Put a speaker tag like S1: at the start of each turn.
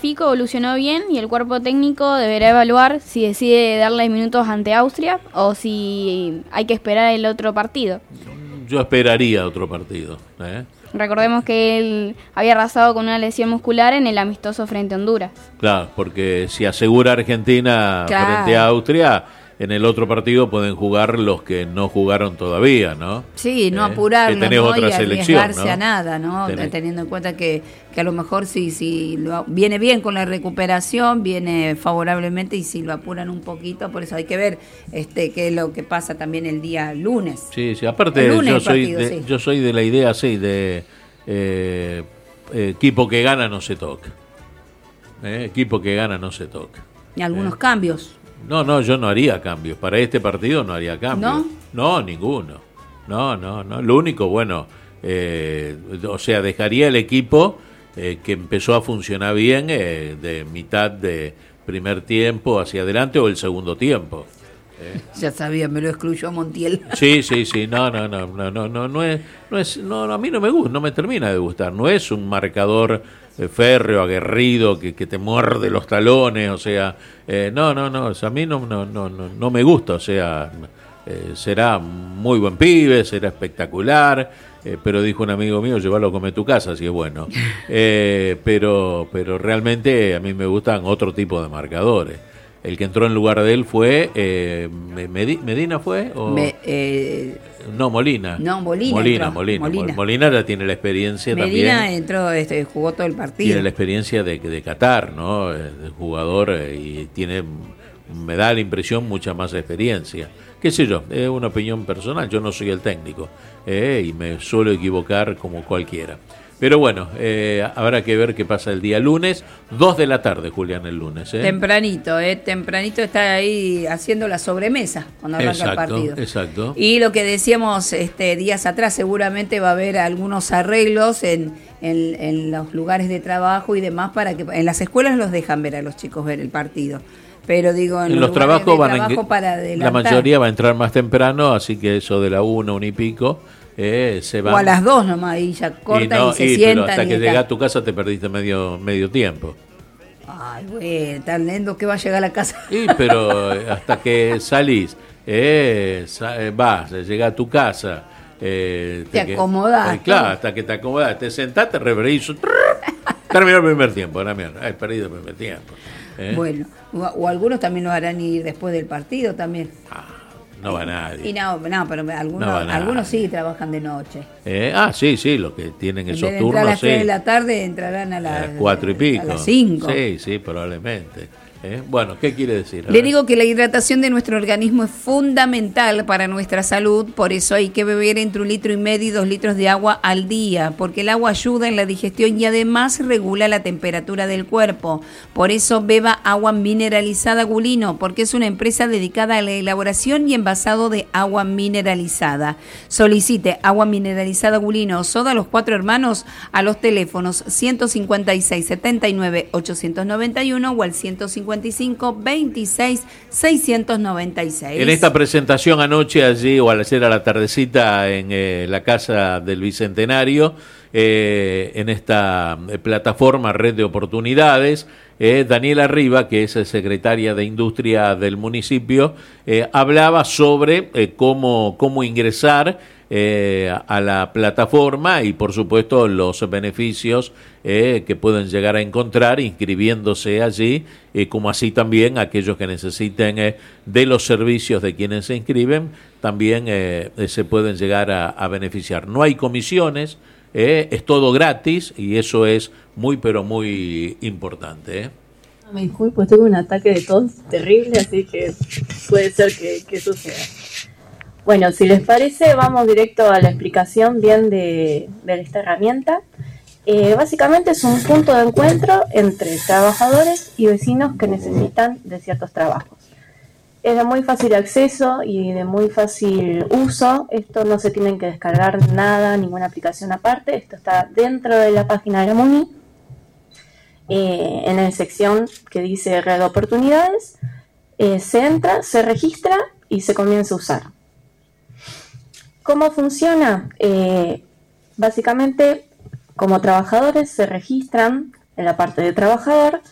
S1: Fico evolucionó bien y el cuerpo técnico deberá evaluar si decide darle minutos ante Austria o si hay que esperar el otro partido.
S2: Yo esperaría otro partido.
S1: Recordemos que él había arrasado con una lesión muscular en el amistoso frente a Honduras.
S2: Claro, porque si asegura Argentina frente a Austria, en el otro partido pueden jugar los que no jugaron todavía, ¿no?
S3: Sí, no apurarlo,
S2: que tenés
S3: ¿no?
S2: otra
S3: Y
S2: selección,
S3: arriesgarse
S2: ¿no?
S3: a nada, ¿no? Teniendo en cuenta que a lo mejor si viene bien con la recuperación, viene favorablemente, y si lo apuran un poquito, por eso hay que ver qué es lo que pasa también el día lunes.
S2: Sí, aparte yo soy de la idea así, de equipo que gana no se toca. Equipo que gana no se toca.
S3: Y algunos cambios.
S2: No, yo no haría cambios. Para este partido no haría cambios. No, ninguno. No. Lo único, bueno, dejaría el equipo que empezó a funcionar bien de mitad de primer tiempo hacia adelante o el segundo tiempo.
S3: Ya sabía, me lo excluyó a Montiel.
S2: Sí. No, a mí no me gusta, no me termina de gustar. No es un marcador férreo, aguerrido, que te muerde los talones, a mí no me gusta, será muy buen pibe, será espectacular, pero dijo un amigo mío, llévalo a comer tu casa, si es bueno. Pero realmente a mí me gustan otro tipo de marcadores. El que entró en lugar de él fue ¿Medina fue? No, Molina.
S3: No, Molina.
S2: Molina ya tiene la experiencia
S3: Medina
S2: también.
S3: Medina entró, jugó todo el partido.
S2: Tiene la experiencia de Qatar, ¿no? De jugador, y me da la impresión mucha más experiencia. Qué sé yo, es una opinión personal, yo no soy el técnico, y me suelo equivocar como cualquiera. Pero bueno, habrá que ver qué pasa el día lunes, 2 de la tarde, Julián, el lunes.
S3: Tempranito está ahí haciendo la sobremesa cuando arranca el partido.
S2: Exacto.
S3: Y lo que decíamos días atrás, seguramente va a haber algunos arreglos en los lugares de trabajo y demás, para que en las escuelas los dejan ver a los chicos ver el partido. Pero digo,
S2: en los trabajos
S3: para adelantar,
S2: la mayoría va a entrar más temprano, así que eso de la 1 y pico. Se van.
S3: O a las 2 nomás, y ya cortan y se sientan.
S2: Pero hasta que llegás a tu casa te perdiste medio tiempo.
S3: Ay, güey, tan lento que va a llegar a la casa.
S2: Pero hasta que salís, vas, llegás a tu casa.
S3: Te acomodás.
S2: Claro, hasta que te acomodás, te sentás, te referís. Terminó el primer tiempo, he perdido el primer tiempo.
S3: Bueno, o algunos también lo harán ir después del partido también.
S2: No va nadie.
S3: Y pero algunos sí trabajan de noche.
S2: Sí, los que tienen esos turnos.
S3: Entrar a las 3 de la tarde, entrarán a las
S2: 4 y pico.
S3: A las 5.
S2: Sí, probablemente. Bueno, ¿qué quiere decir?
S3: Le digo que la hidratación de nuestro organismo es fundamental para nuestra salud, por eso hay que beber entre 1,5 litros y 2 litros de agua al día, porque el agua ayuda en la digestión y además regula la temperatura del cuerpo. Por eso beba agua mineralizada Gulino, porque es una empresa dedicada a la elaboración y envasado de agua mineralizada. Solicite agua mineralizada Gulino, Soda Los Cuatro Hermanos, a los teléfonos 156 79 891 o al 155 26 696.
S2: En esta presentación anoche, allí, o al hacer a la tardecita en la Casa del Bicentenario, en esta plataforma Red de Oportunidades, Daniela Riva, que es secretaria de Industria del municipio, hablaba sobre cómo ingresar a la plataforma y por supuesto los beneficios que pueden llegar a encontrar inscribiéndose allí, como así también aquellos que necesiten de los servicios de quienes se inscriben también se pueden llegar a beneficiar. No hay comisiones, es todo gratis y eso es muy pero muy importante.
S4: Me disculpo, tuve un ataque de tos terrible, así que puede ser que suceda. Bueno, si les parece, vamos directo a la explicación bien de esta herramienta. Básicamente es un punto de encuentro entre trabajadores y vecinos que necesitan de ciertos trabajos. Es de muy fácil acceso y de muy fácil uso. Esto no se tienen que descargar nada, ninguna aplicación aparte. Esto está dentro de la página de la MUNI, en la sección que dice Red de Oportunidades. Se entra, se registra y se comienza a usar. ¿Cómo funciona? Básicamente, como trabajadores se registran en la parte de trabajador